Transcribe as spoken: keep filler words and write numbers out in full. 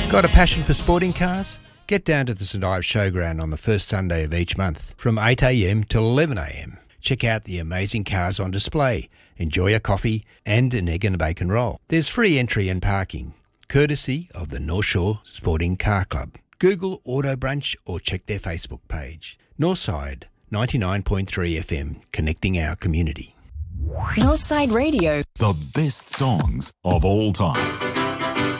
Got a passion for sporting cars? Get down to the St Ives Showground on the first Sunday of each month from eight a m till eleven a m. Check out the amazing cars on display, enjoy a coffee and an egg and a bacon roll. There's free entry and parking, courtesy of the North Shore Sporting Car Club. Google Auto Brunch or check their Facebook page. Northside ninety-nine point three F M, connecting our community. Northside Radio. The best songs of all time.